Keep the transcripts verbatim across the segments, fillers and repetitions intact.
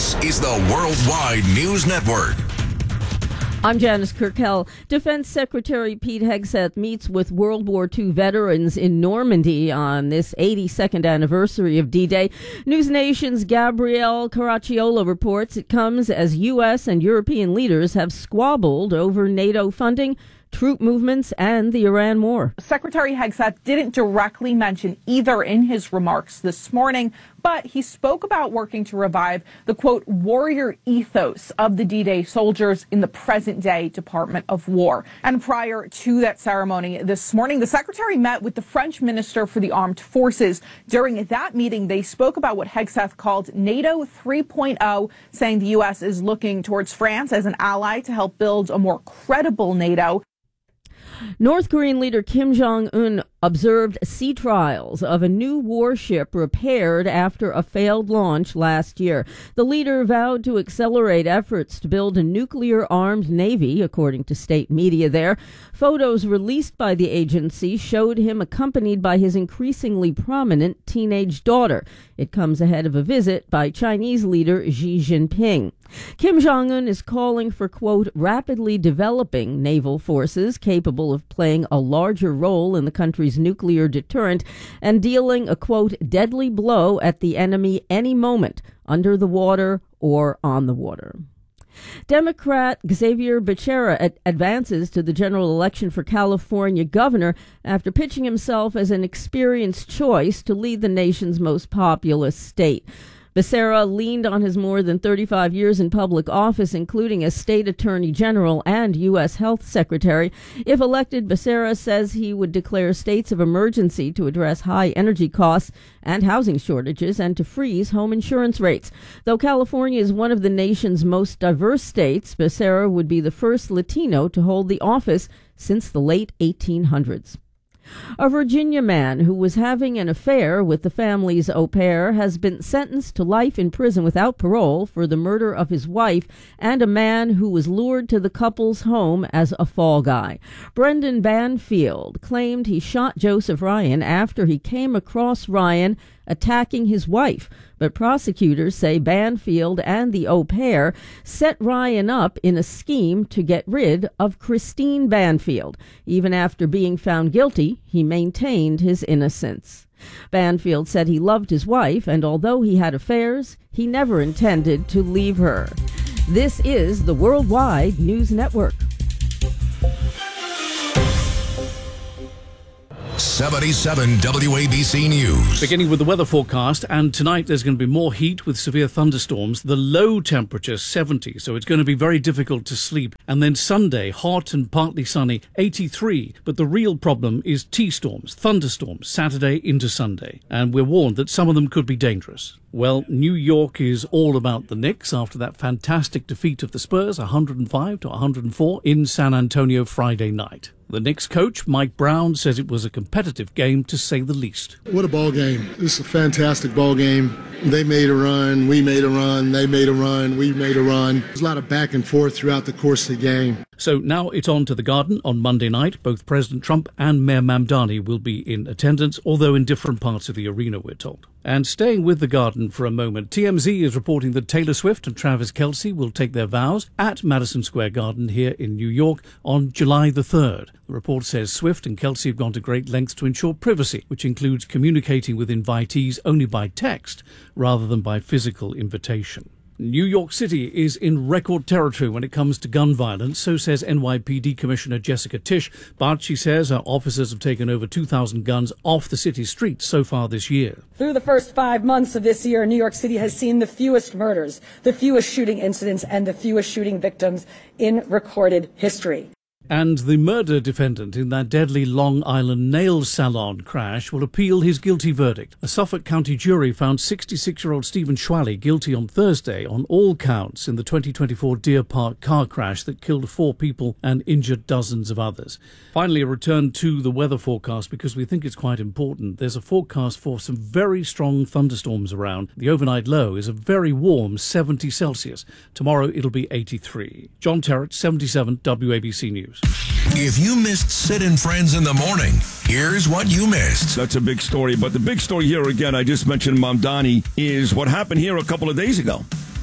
This is the Worldwide News Network. I'm Janice Kirkell. Defense Secretary Pete Hegseth meets with World War Two veterans in Normandy on this eighty-second anniversary of D-Day. News Nation's Gabrielle Caracciolo reports it comes as U S and European leaders have squabbled over NATO funding, troop movements, and the Iran war. Secretary Hegseth didn't directly mention either in his remarks this morning, but he spoke about working to revive the, quote, warrior ethos of the D-Day soldiers in the present-day Department of War. And prior to that ceremony this morning, the secretary met with the French Minister for the Armed Forces. During that meeting, they spoke about what Hegseth called NATO three point oh, saying the U S is looking towards France as an ally to help build a more credible NATO. North Korean leader Kim Jong-un observed sea trials of a new warship repaired after a failed launch last year. The leader vowed to accelerate efforts to build a nuclear-armed navy, according to state media there. Photos released by the agency showed him accompanied by his increasingly prominent teenage daughter. It comes ahead of a visit by Chinese leader Xi Jinping. Kim Jong-un is calling for, quote, rapidly developing naval forces capable of playing a larger role in the country's nuclear deterrent and dealing a, quote, deadly blow at the enemy any moment, under the water or on the water. Democrat Xavier Becerra ad- advances to the general election for California governor after pitching himself as an experienced choice to lead the nation's most populous state. Becerra leaned on his more than thirty-five years in public office, including as state attorney general and U S health secretary. If elected, Becerra says he would declare states of emergency to address high energy costs and housing shortages and to freeze home insurance rates. Though California is one of the nation's most diverse states, Becerra would be the first Latino to hold the office since the late eighteen hundreds. A Virginia man who was having an affair with the family's au pair has been sentenced to life in prison without parole for the murder of his wife and a man who was lured to the couple's home as a fall guy. Brendan Banfield claimed he shot Joseph Ryan after he came across Ryan attacking his wife, but prosecutors say Banfield and the au pair set Ryan up in a scheme to get rid of Christine Banfield. Even after being found guilty, he maintained his innocence. Banfield said he loved his wife, and although he had affairs, he never intended to leave her. This is the Worldwide News Network. seventy-seven W A B C News. Beginning with the weather forecast, and tonight there's going to be more heat with severe thunderstorms. The low temperature seventy, so it's going to be very difficult to sleep. And then Sunday, hot and partly sunny, eighty-three. But the real problem is T-storms, thunderstorms, Saturday into Sunday. And we're warned that some of them could be dangerous. Well, New York is all about the Knicks after that fantastic defeat of the Spurs, one hundred five to one hundred four, in San Antonio Friday night. The Knicks coach, Mike Brown, says it was a competitive game, to say the least. What a ball game. This is a fantastic ball game. They made a run, we made a run, they made a run, we made a run. There's a lot of back and forth throughout the course of the game. So now it's on to the Garden on Monday night. Both President Trump and Mayor Mamdani will be in attendance, although in different parts of the arena, we're told. And staying with the Garden for a moment, T M Z is reporting that Taylor Swift and Travis Kelce will take their vows at Madison Square Garden here in New York on July the third. The report says Swift and Kelce have gone to great lengths to ensure privacy, which includes communicating with invitees only by text rather than by physical invitation. New York City is in record territory when it comes to gun violence, so says N Y P D Commissioner Jessica Tisch, but she says our officers have taken over two thousand guns off the city's streets so far this year. Through the first five months of this year, New York City has seen the fewest murders, the fewest shooting incidents, and the fewest shooting victims in recorded history. And the murder defendant in that deadly Long Island nail salon crash will appeal his guilty verdict. A Suffolk County jury found sixty-six-year-old Stephen Schwally guilty on Thursday on all counts in the twenty twenty-four Deer Park car crash that killed four people and injured dozens of others. Finally, a return to the weather forecast because we think it's quite important. There's a forecast for some very strong thunderstorms around. The overnight low is a very warm seventy Celsius. Tomorrow it'll be eighty-three. John Terrett, seventy-seven W A B C News. If you missed Sid and Friends in the morning, here's what you missed. That's a big story. But the big story here, again, I just mentioned Mamdani, is what happened here a couple of days ago.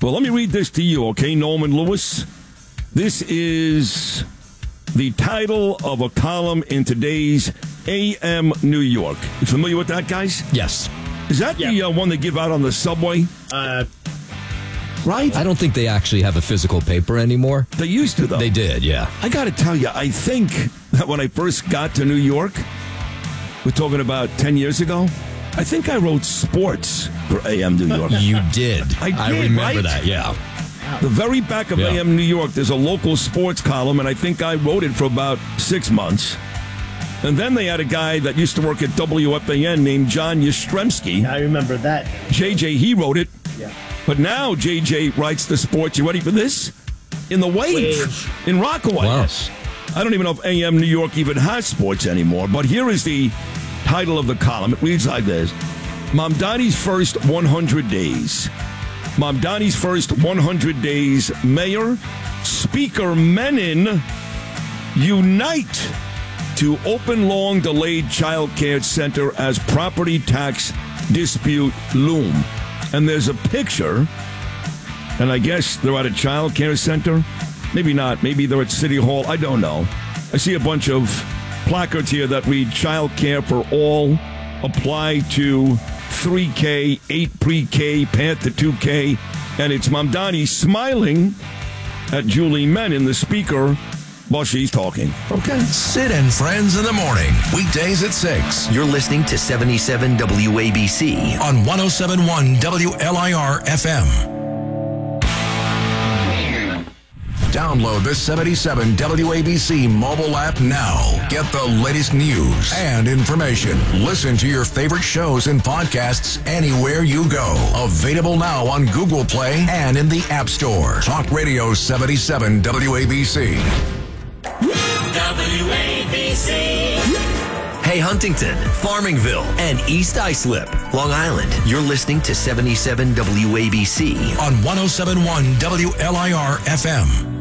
Well, let me read this to you, okay, Norman Lewis? This is the title of a column in today's A M New York. You familiar with that, guys? Yes. Is that yeah. the uh, one they give out on the subway? Uh, right? I don't think they actually have a physical paper anymore. They used to, though. They did, yeah. I got to tell you, I think that when I first got to New York, we're talking about ten years ago, I think I wrote sports for A M New York. You did. I did, I remember right? that, yeah. The very back of yeah. A M New York, there's a local sports column, and I think I wrote it for about six months. And then they had a guy that used to work at W F A N named John Yastrzemski. I remember that. J J, he wrote it. Yeah. But now J J writes the sports. You ready for this? In the Wave, Wave. in Rockaway. Wow. I don't even know if A M New York even has sports anymore. But here is the title of the column. It reads like this. Mamdani's first one hundred days. Mamdani's first one hundred days. Mayor, Speaker Menon unite to open long-delayed child care center as property tax dispute loom. And there's a picture, and I guess they're at a child care center. Maybe not. Maybe they're at City Hall. I don't know. I see a bunch of placards here that read child care for all, apply to three K, eight pre-K, path to two K. And it's Mamdani smiling at Julie Menon, the speaker, while she's talking. Okay. Sid and Friends in the morning. Weekdays at six. You're listening to seventy-seven W A B C on one oh seven point one W L I R F M. Download the seventy-seven W A B C mobile app now. Get the latest news and information. Listen to your favorite shows and podcasts anywhere you go. Available now on Google Play and in the App Store. Talk Radio seventy-seven W A B C. W A B C. Hey, Huntington, Farmingville, and East Islip, Long Island. You're listening to seventy-seven W A B C on one oh seven point one W L I R F M.